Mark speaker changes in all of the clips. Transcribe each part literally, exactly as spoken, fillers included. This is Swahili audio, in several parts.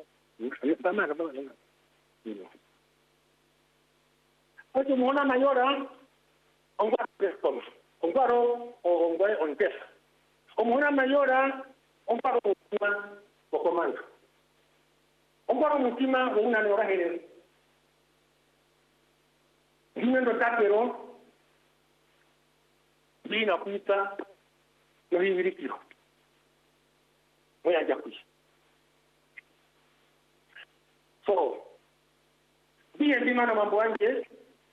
Speaker 1: Bama bama. Ojo mona mayora ongwa presto. Ongwaro o ongwe ontesa. O mona mayora ongwaro mutima o komando. Ongwaro mutima una nora hele. Dinendo takero bina kuita no hibirikiro. Moya jakushi. So, bien ndima na mambo yanje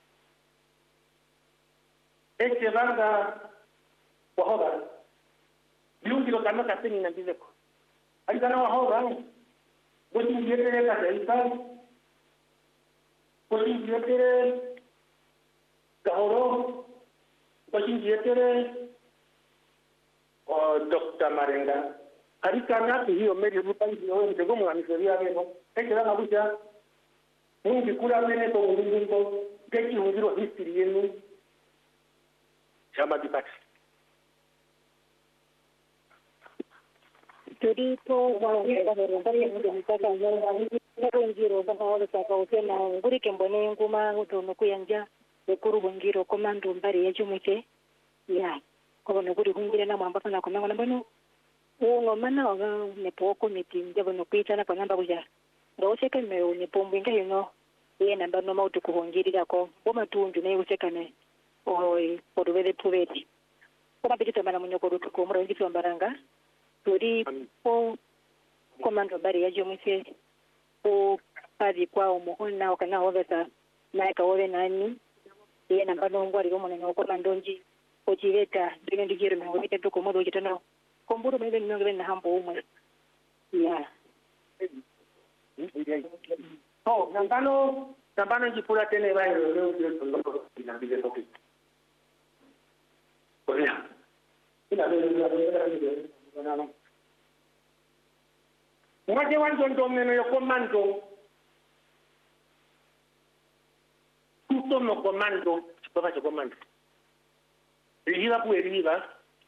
Speaker 1: ese banga wahoba biungi lo kana kaseni na bizeko ali kana wahoba boti ngere ka selta boti ngere kahoro boti ngere o Doctor Marenga ali kana hiyo meri rupai hiyo ndego mwanisiria hapo eke na buja mungi kula mene to mungu geki hungiro history yenu chama dipati
Speaker 2: Jadi to wawanga berendari mungu mtaka ngoro ngiro bana wale saka usema nguri kembone nguma utono kuyanja ekuru bungiro komando mbari ya jumuke ya ko no guri hungire na mwamba kana ko ngona bano uno mana oga ne poko ne tinje bano kuita na pangamba buja ngoseka me ne pombinga yino ye namba no mautu kuhungirira ko boma tunju ne usekane oi poduvele puveti koma pitita mana munyoko rutu ko mura ngitwa mbaranga turi po komando bari ya jomuse o padi kwa umuhona okana ovesa na ka ove nani ye namba no ngwari ko munene komando nji o chireta ndine ndikire me ngite to ko modo kitano komburo mebe nyongere na hambo umwe ya
Speaker 1: oh nambano nambano jipura tene ba yo yo yo ina bide toki oya ina bide no Mwaje wanzo ndomeno yo komando tuto no komando baba cho komando riva pu riva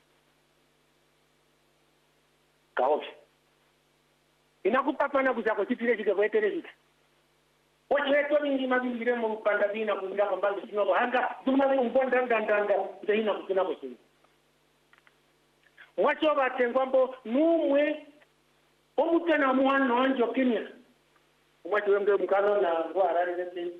Speaker 1: kaofi inakupapana kuzako chitire chikaveterezika wacheto mingi mabingire mu panda bina kuinga kwamba sino hanga duma umbonda ndandanda ndahina kukina kusini wacho batengwambo numwe omutana muhano anjo Kenya wacho wembe mukano na ngwara rete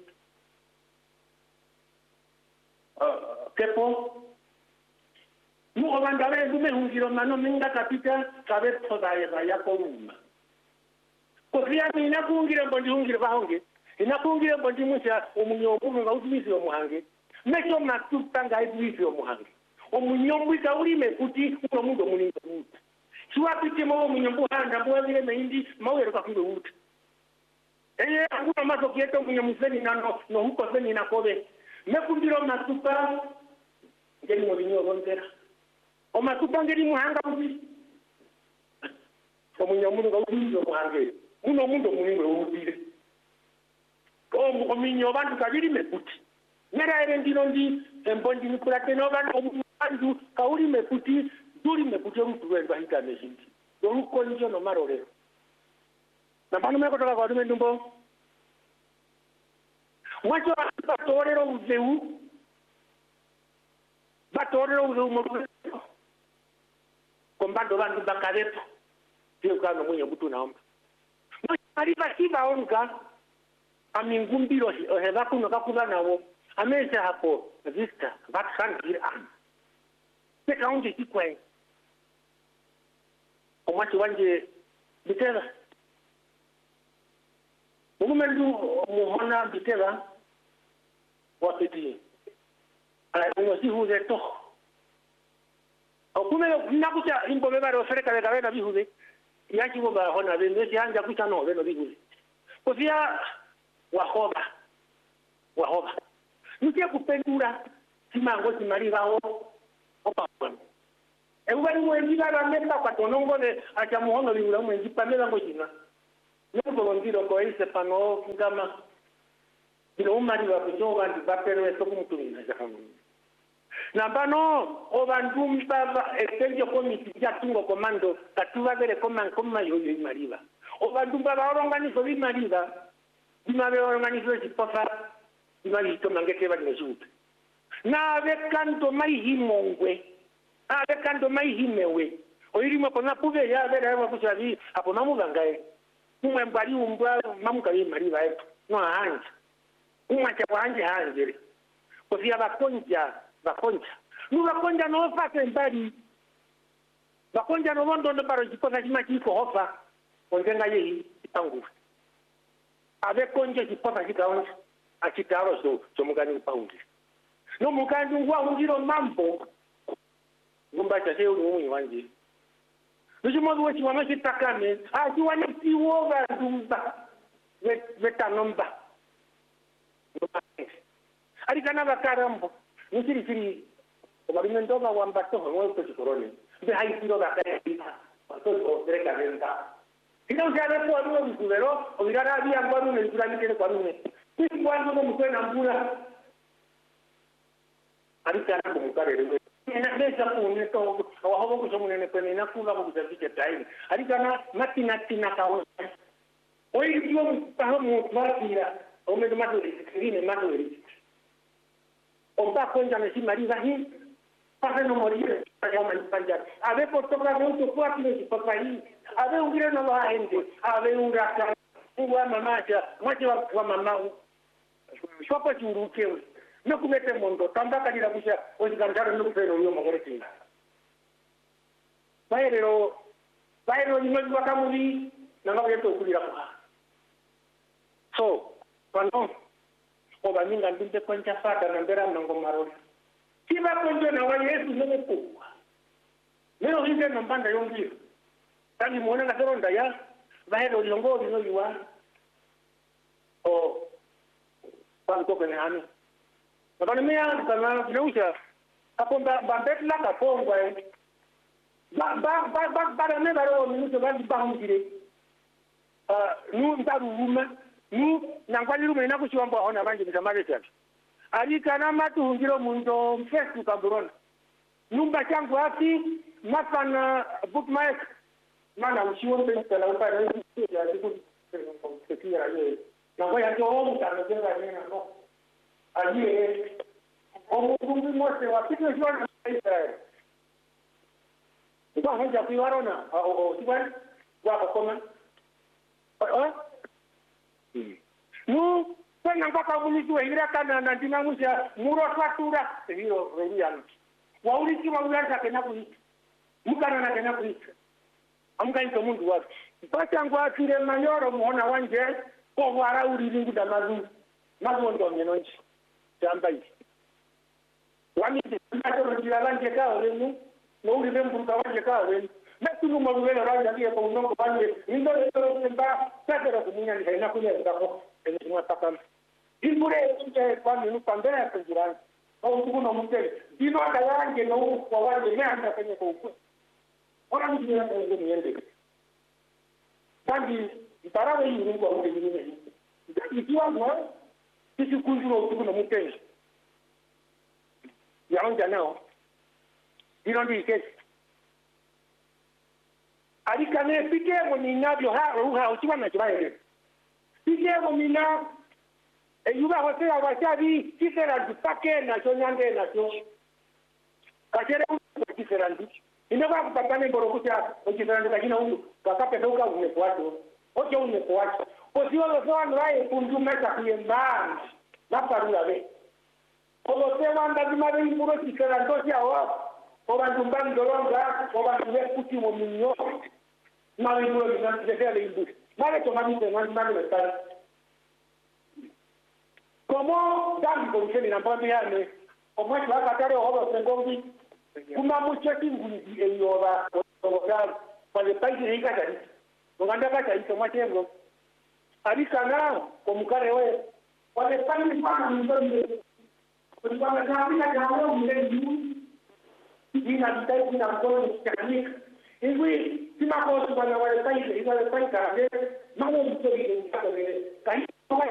Speaker 1: uh kepo mu obandale dume hungiro mano minga kapita kabe todaye ya koluma ko vya mina kungire mbondi hungire bahonge inakungire mbondi musha omunyombu nga utumisi omuhange mecho matutanga ibisi omuhange omunyombu kaulime kuti uno mundo muninga muti siwapite mo omunyombu handa bwabire meindi mawero kakunge uti eye akuna mazo kieto omunyomuzeni nano no huko zeni nakobe mekundiro matupa ngeni mo binyo bontera o matupa ngeni muhanga kuti omunyombu nga utumisi omuhange uno mundo muninga utire o minyo bantu kabiri mekuti nera ere ndino ndi embondi nikulate no bantu bantu kauli mekuti duri mekuti mtu wenda hita mejindi doruko njo no marore na bano meko toka kwa dume ndumbo mwacho batorero uzeu batorero uzeu mo kombando bantu bakarepo sio kama mwenye mtu naomba mariba kiba onga amingumbiro heba kuno kakula nawo amese hapo vista vatsangira am peka unje kikwe omwachi wanje bitera umumendu muhona bitera wapiti ala ngosi huze to okumelo nakucha imbo bebaro sereka de kabena bihuze yachi bo ba hona bende yanja kucha no beno bihuze kofia wahoba wahoba nikia kupendura simango simalibawo opa bueno e ubari mwenzi baba meta kwa tonongo de acha muhono libula mwenzi pamela ngojina nuko ngiro ko ise pano ngama bilo umari wa kujoga ndi bapero esto kumtumina jahamu na bano obandu baba etenjo komiti ya tungo komando katuba bere koman koma yo yo mariba obandumba baorganizo bimaliza bimabe organizo chiposa bimali tomangete bali mesuta na bekanto mai himongwe a bekanto mai himewe oirimo pona pube ya bera wa kusavi apo mamugangae umwe mbali umbwa mamuka bimali bae no hanje umwe cha wanje hanje kofia bakonja bakonja nu bakonja no fate mbali bakonja no bondo ndo baro chiposa chima chiko hofa onjenga yehi ipangu ave konje chiposa chikaonja achitaro so somugani paundi no mukandi ngwa ungiro mambo ngumba cha seo ni wanje nishimozi wechi wanachitakane achi wanitiwo bandumba vetanomba alikana bakarambo nisiri siri obarimendo ba wambato ngwe ko chikoroni de haitiro bakaya pato dereka venda ina usale kwa ruo mkulero obirara bia ngwaru ne kurani kene kwa rume sisi kwanza mo mkwena mbura alikana kumkarere na besa kune to awaho ko somune pene na kula ko kuzafika time alikana matina tina kawo oi dio pahamu martira o me maduri kine maduri o pa konja ne simariza hi para no morir para manipanja ave fotografi un to kwa kile papai ave ungire no la gente ave un raka ungwa mamacha mwache wa mama shopa churuke no kumete mondo tamba kadira kusha ozikanjaro no kufero yo magoreti bairero bairero ni mwe wakamuli na ngabo yeto kulira kwa so pano oba minga ndinde konja fata na mbera nango maroli kiba konjo na wa Yesu no kwa leo hinde na mbanda yongi tani muone na seronda ya bairero longo no yuwa o panto kene hani Bana mea kana neusa aponda bambetla ka pongwa ba ba ba ba ba ne baro minuto ba di bahungire ah nu ntaru ruma nu nangwali ruma ina kuchiwamba ona banje bisamare tatu ali kana matu hungiro mundo mfesu kaburona numba changu afi mafana bookmark mana uchiwo mpesa la upara ya siku sekia yeye nangwa ya jo mtano jenga nena no aliye omungu mose wa kitu jona Israel kwa haja kuiwarona o siban wa koma ah nu sana mpaka bulisi wa ira kana na ndinangusha muro fatura hiyo relian wa ulisi wa ulasa kana kuita mukana na kana kuita amka into mundu wa mpaka ngwa kire manyoro muona wanje ko wara uriringu da mazu mazu ndo nyenonji jambai wani ndato ndila lanje kao lenu no uri rembu kawanje kao lenu nakunu mabwela ranja ndiye kwa unongo banje ndo ndo mba tatera kumunya ni haina kunya ndako ni mwataka ibure nje kwa minu pambele ya jirani au tukuno mtele dino kalanje no kwa wanje meanda kwenye kwa ukwe ora mjini na kwenye niende kandi itarawe hii mungu wa ule nyingine ikiwa mwa sisi kunjuro tukuno mtele yaonja nao dino ndi kesi alikane pike moni nabyo ha ruha uchiwa na chibaye pike moni na eyuba hote abachabi kisera dupake na chonyange na cho kachere kisera ndi inaba kupatane borokucha kisera ndi kajina huyu kakape doka umefuato oje umefuato posio lo so anrai pundume ta kuyembana na parula be obote wanda dimare impuro kisera ndosi awa obantu bandolonga obantu bekuti mu minyo mali ngo na ndefele imbu mali to mami te mali mali metali como dan boncheni na mbambi yane omwe twaka tare obo sengongi kuma mucheki nguni eyoba oboka pale paisi hika tari nganda ka tari to machengo alikana komukare we pale paisi kwa ndonde kwa ngapi na jawo mlendu ina bitai na mkono mchanganyika hivi sima kwa sababu wale paisi ile paisi kama mambo mtori ndio kai